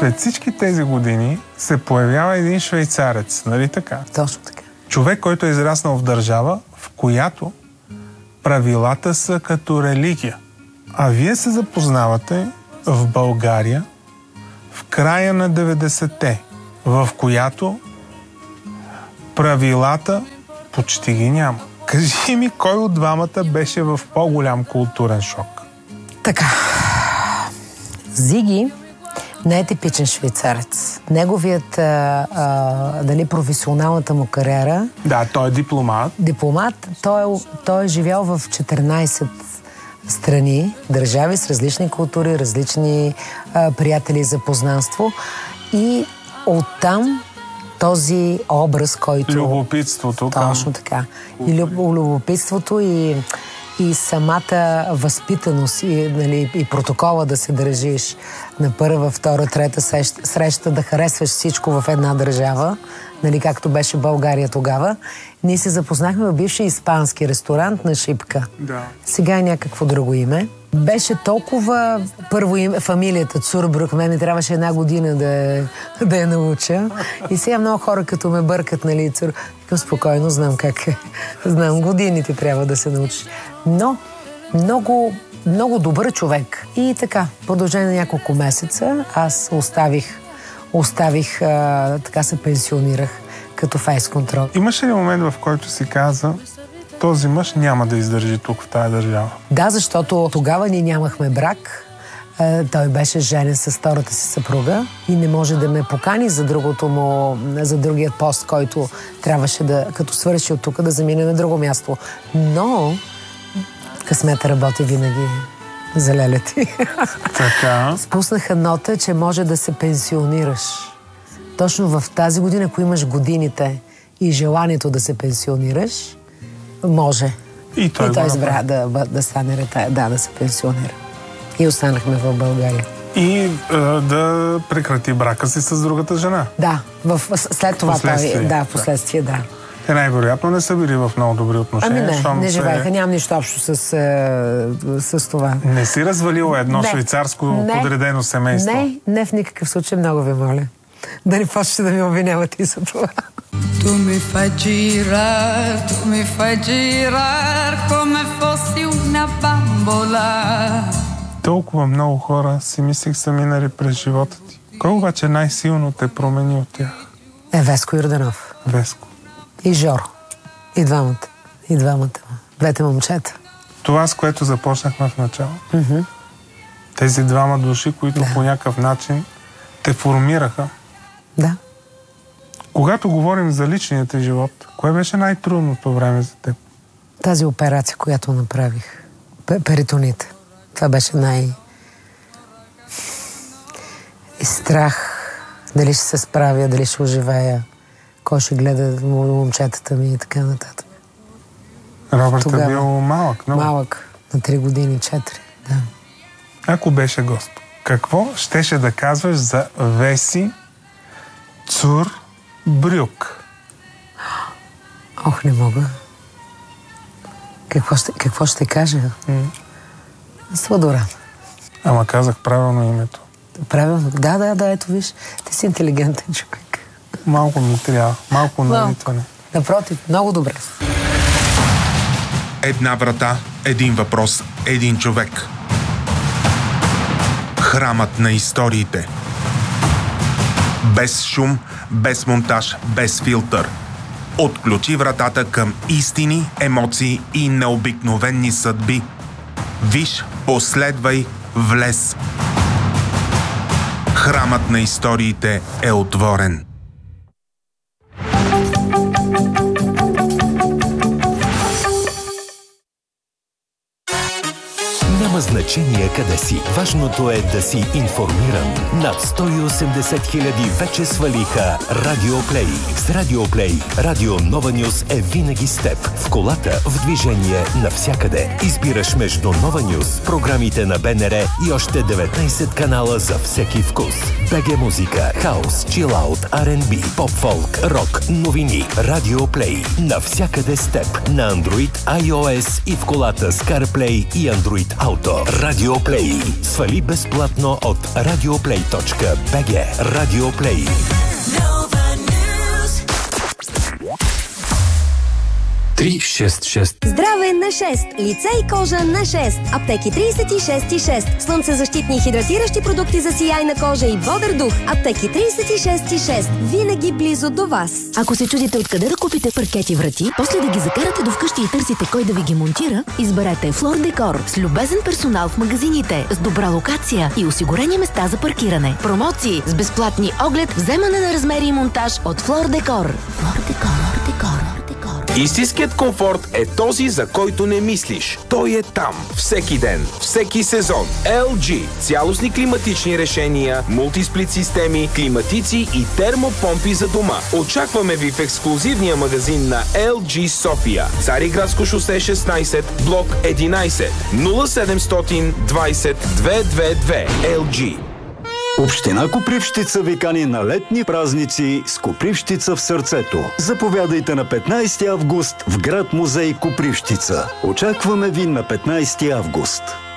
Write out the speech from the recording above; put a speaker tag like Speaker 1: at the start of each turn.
Speaker 1: След всички тези години се появява един швейцарец, нали така?
Speaker 2: Точно така.
Speaker 1: Човек, който е израснал в държава, в която правилата са като религия. А вие се запознавате в България в края на 90-те, в която правилата почти ги няма. Кажи ми, кой от двамата беше в по-голям културен шок?
Speaker 2: Така. Зиги не е типичен швейцарец. Неговият, професионалната му кариера...
Speaker 1: Да, той е дипломат.
Speaker 2: Дипломат. Той е живял в 14 страни, държави с различни култури, различни приятели за познанство. И оттам този образ, който...
Speaker 1: Любопитството.
Speaker 2: Точно така. И любопитството и самата възпитаност и протокола да се държиш на първа, втора, трета среща, да харесваш всичко в една държава, както беше България тогава. Ние се запознахме в бившия испански ресторант на Шипка.
Speaker 1: Да.
Speaker 2: Сега е някакво друго име. Беше толкова първо име, фамилията Цурбрук, мен ми трябваше 1 година да я науча. И сега много хора като ме бъркат, Викам спокойно, знам как е. Знам, годините трябва да се научиш. Но много, много добър човек. И така, продължение на няколко месеца, аз оставих, така се пенсионирах като фейс-контрол.
Speaker 1: Имаше ли момент, в който си каза, този мъж няма да издържи тук в тая държава?
Speaker 2: Да, защото тогава ние нямахме брак. Той беше женен с втората си съпруга и не може да ме покани за другият пост, който трябваше да, като свърши от тук, да замине на друго място. Но късмета работи винаги за лелети.
Speaker 1: Така.
Speaker 2: Спуснаха нота, че може да се пенсионираш. Точно в тази година, ако имаш годините и желанието да се пенсионираш, може.
Speaker 1: И той
Speaker 2: избра да стане да се пенсионира. И останахме в България.
Speaker 1: И да прекрати брака си с другата жена.
Speaker 2: Да, след това впоследствие, да.
Speaker 1: Те най-вероятно не са били в много добри отношения.
Speaker 2: Не живееха, нямам нищо общо с това.
Speaker 1: Не си развалила едно швейцарско подредено семейство?
Speaker 2: Не в никакъв случай, много ви моля. Да не почнете да ми обвинявате и за това.
Speaker 3: Tu mi fai girar come fossi una bambola.
Speaker 1: Толкова много хора си мислих са минали през живота ти. Кой обаче най-силно те промени от тях?
Speaker 2: Веско Йорданов.
Speaker 1: Веско.
Speaker 2: И Жоро. И двамата. Двете момчета.
Speaker 1: Това, с което започнахме в началото.
Speaker 2: Mm-hmm.
Speaker 1: Тези двама души, които по някакъв начин те формираха.
Speaker 2: Да.
Speaker 1: Когато говорим за личния ти живот, кое беше най-трудното време за теб?
Speaker 2: Тази операция, която направих. Перитоните. Това беше И страх. Дали ще се справя, дали ще оживея. Кой ще гледа момчетата ми и така нататък.
Speaker 1: Робърт е бил малък, много.
Speaker 2: Малък. На 3 години, 4. Да.
Speaker 1: Ако беше гост, какво щеше да казваш за Веси Цурбрюк?
Speaker 2: Ох, не мога. Какво ще кажа? Сладора.
Speaker 1: Ама казах правилно името.
Speaker 2: Правилно? Да, ето виж. Ти си интелигентен човек.
Speaker 1: Малко ми трябва. Малко навитване.
Speaker 2: Напротив, много добре.
Speaker 4: Една врата, един въпрос, един човек. Храмът на историите. Без шум, без монтаж, без филтър. Отключи вратата към истини, емоции и необикновени съдби. Виж, последвай, влез. Храмът на историите е отворен.
Speaker 5: Няма значение къде си. Важното е да си информиран. Над 180 хиляди вече свалиха Радио Плей. С Радио Плей Радио Нова Нюз е винаги с теб. В колата, в движение, навсякъде. Избираш между Нова Нюз, програмите на БНР и още 19 канала за всеки вкус. БГ музика, хаус, чилаут, R&B, поп-фолк, рок, новини. Радио Плей. Навсякъде с теб. На Android, iOS и в колата с CarPlay и Android Auto. Радиоплей. Свали безплатно от radioplay.bg. Радиоплей.
Speaker 6: Здраве на 6. Лице и кожа на 6. Аптеки 36,6. Слънцезащитни и хидратиращи продукти за сияйна кожа и бодър дух. Аптеки 36,6. Винаги близо до вас.
Speaker 7: Ако се чудите откъде да купите паркети врати, после да ги закарате до вкъщи и търсите кой да ви ги монтира, изберете Флор Декор с любезен персонал в магазините, с добра локация и осигурени места за паркиране. Промоции с безплатни оглед, вземане на размери и монтаж от Флор Декор. Флор Декор.
Speaker 8: Истинският комфорт е този, за който не мислиш. Той е там. Всеки ден, всеки сезон. LG. Цялостни климатични решения, мултисплит системи, климатици и термопомпи за дома. Очакваме ви в ексклузивния магазин на LG София. Цариградско шосе 16, блок 11, 0720 222. LG.
Speaker 9: Община Копривщица ви кани на летни празници с Копривщица в сърцето. Заповядайте на 15 август в град музей Копривщица. Очакваме ви на 15 август.